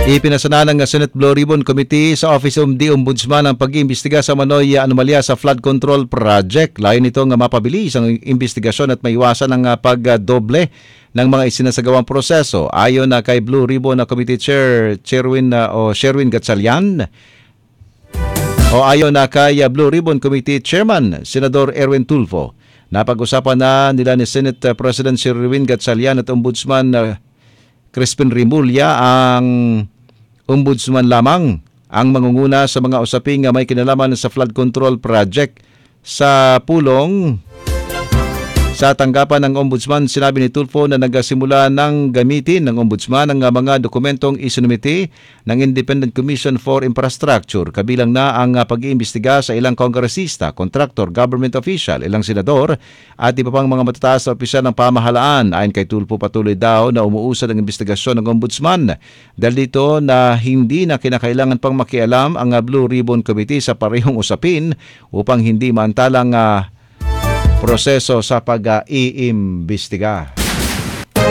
Ipinasana ng Senate Blue Ribbon Committee sa Office of the Ombudsman ang pag-iimbestiga sa manoy anomalya sa flood control project. Layon nito nga mapabilis ang investigasyon at maiwasan ang pagdoble ng mga isinasagawang proseso. Ayon na kay Blue Ribbon Committee Chair Sherwin Gatchalian, ayon na kay Blue Ribbon Committee Chairman Senador Erwin Tulfo, napag-usapan na nila ni Senate President Sherwin Gatchalian at Ombudsman Crispin Rimulya ang ombudsman lamang ang mangunguna sa mga usaping may kinalaman sa flood control project. Sa pulong sa tanggapan ng ombudsman, sinabi ni Tulfo na nagsimula ng gamitin ng ombudsman ang mga dokumentong isinumiti ng Independent Commission for Infrastructure, kabilang na ang pag-iimbestiga sa ilang kongresista, kontraktor, government official, ilang senador at iba pang mga matataas na opisyal ng pamahalaan. Ayon kay Tulfo, patuloy daw na umuusad ang investigasyon ng ombudsman dahil dito na hindi na kinakailangan pang makialam ang Blue Ribbon Committee sa parehong usapin upang hindi maantalang proseso sa pag-iimbestiga.